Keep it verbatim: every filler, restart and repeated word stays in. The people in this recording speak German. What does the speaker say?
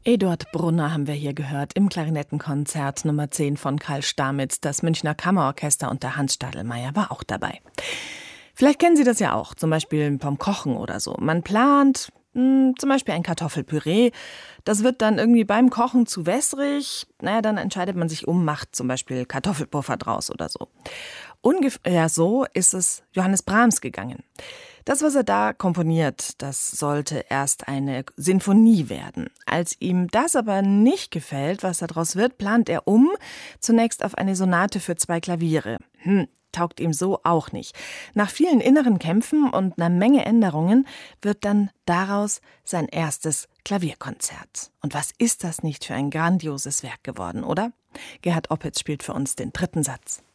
Eduard Brunner haben wir hier gehört im Klarinettenkonzert Nummer zehn von Karl Stamitz. Das Münchner Kammerorchester unter Hans Stadelmeier war auch dabei. Vielleicht kennen Sie das ja auch, zum Beispiel vom Kochen oder so. Man plant mh, zum Beispiel ein Kartoffelpüree. Das wird dann irgendwie beim Kochen zu wässrig. Naja, dann entscheidet man sich um, macht zum Beispiel Kartoffelpuffer draus oder so. Ungefähr so ist es Johannes Brahms gegangen. Das, was er da komponiert, das sollte erst eine Sinfonie werden. Als ihm das aber nicht gefällt, was daraus wird, plant er um, zunächst auf eine Sonate für zwei Klaviere. Hm, taugt ihm so auch nicht. Nach vielen inneren Kämpfen und einer Menge Änderungen wird dann daraus sein erstes Klavierkonzert. Und was ist das nicht für ein grandioses Werk geworden, oder? Gerhard Opitz spielt für uns den dritten Satz.